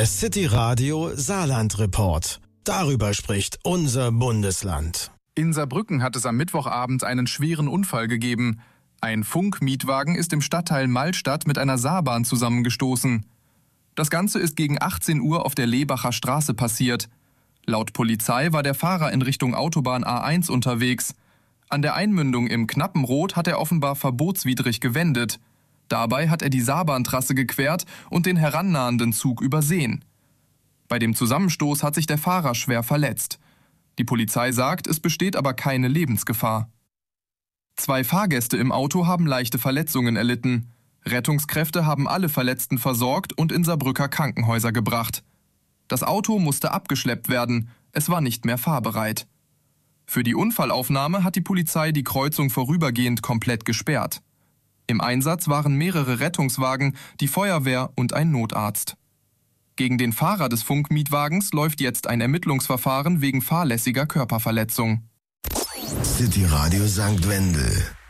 Der City Radio Saarland Report. Darüber spricht unser Bundesland. In Saarbrücken hat es am Mittwochabend einen schweren Unfall gegeben. Ein Funk-Mietwagen ist im Stadtteil Malstadt mit einer Saarbahn zusammengestoßen. Das Ganze ist gegen 18 Uhr auf der Lebacher Straße passiert. Laut Polizei war der Fahrer in Richtung Autobahn A1 unterwegs. An der Einmündung im Knappenrot hat er offenbar verbotswidrig gewendet. Dabei hat er die Saarbahntrasse gequert und den herannahenden Zug übersehen. Bei dem Zusammenstoß hat sich der Fahrer schwer verletzt. Die Polizei sagt, es besteht aber keine Lebensgefahr. 2 Fahrgäste im Auto haben leichte Verletzungen erlitten. Rettungskräfte haben alle Verletzten versorgt und in Saarbrücker Krankenhäuser gebracht. Das Auto musste abgeschleppt werden, es war nicht mehr fahrbereit. Für die Unfallaufnahme hat die Polizei die Kreuzung vorübergehend komplett gesperrt. Im Einsatz waren mehrere Rettungswagen, die Feuerwehr und ein Notarzt. Gegen den Fahrer des Funkmietwagens läuft jetzt ein Ermittlungsverfahren wegen fahrlässiger Körperverletzung. City Radio St. Wendel.